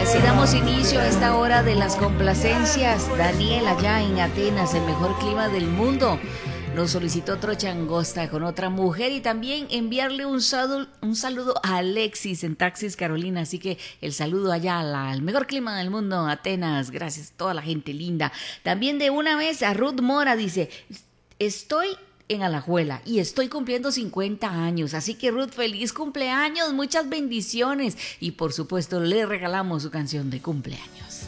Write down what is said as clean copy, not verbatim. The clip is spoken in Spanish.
Y damos inicio a esta hora de las complacencias. Daniel, allá en Atenas, el mejor clima del mundo, nos solicitó Trocha Angosta con otra mujer y también enviarle un saludo a Alexis en Taxis Carolina. Así que el saludo allá al mejor clima del mundo, Atenas. Gracias a toda la gente linda. También de una vez a Ruth Mora dice: estoy en Alajuela y estoy cumpliendo 50 años, así que Ruth, feliz cumpleaños, muchas bendiciones y por supuesto le regalamos su canción de cumpleaños.